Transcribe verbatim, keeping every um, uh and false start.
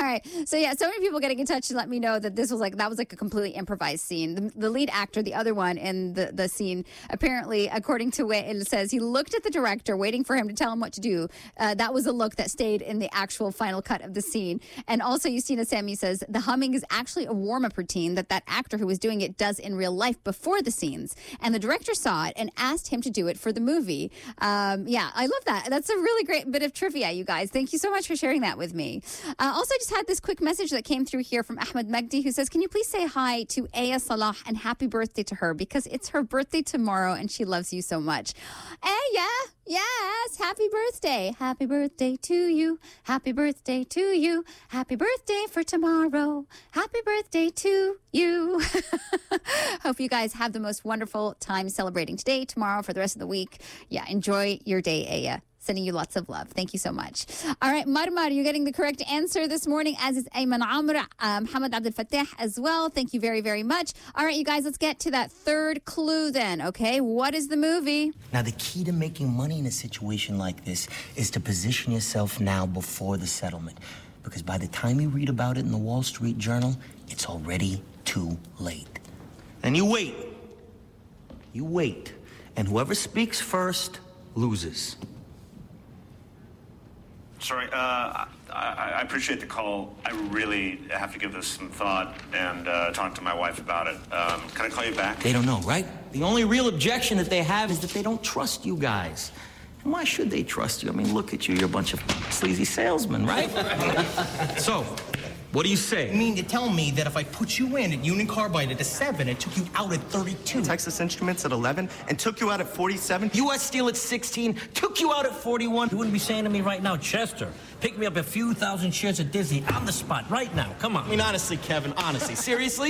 right. So yeah, so many people getting in touch to let me know that this was like that was like a completely improvised scene. The, the lead actor, the other one in the, the scene, apparently, according to what it says, he looked at the director, waiting for him to tell him what to do. Uh, that was a look that stayed in the actual final cut of the scene. And also, Justina Sammy says the humming is actually a warm-up routine that that actor who was doing it does in real life before the scenes. And the director saw it and asked him to do it for the movie. Um, yeah, I love that. That's a really great bit of trivia, you guys. Thank you so much for sharing that with me. Uh, also, I just had this quick message that came through here from Ahmed Magdi, who says, can you please say hi to Aya Salah and happy birthday to her because it's her birthday tomorrow and she loves you so much. Aya, yes, happy birthday. Happy birthday to you. Happy birthday to you. Happy birthday for tomorrow. Happy birthday to you. Hope you guys have the most wonderful time celebrating today, tomorrow, for the rest of the week. Yeah, enjoy your day, Aya. Sending you lots of love. Thank you so much. All right, Marmar, you're getting the correct answer this morning, as is Ayman Amr, uh, Muhammad Abdel Fattah as well. Thank you very, very much. All right, you guys, let's get to that third clue then, okay? What is the movie? Now, the key to making money in a situation like this is to position yourself now before the settlement. Because by the time you read about it in the Wall Street Journal, it's already too late. And you wait. You wait. And whoever speaks first loses. Sorry, uh, I, I appreciate the call. I really have to give this some thought and uh, talk to my wife about it. Um, can I call you back? They don't know, right? The only real objection that they have is that they don't trust you guys. And why should they trust you? I mean, look at you. You're a bunch of sleazy salesmen, right? So, what do you say? You mean to tell me that if I put you in at Union Carbide at a seven and took you out at thirty-two? Texas Instruments at eleven and took you out at forty-seven? U S Steel at sixteen, took you out at forty-one. You wouldn't be saying to me right now, Chester, pick me up a few thousand shares of Disney on the spot right now. Come on. I mean, honestly, Kevin, honestly, seriously?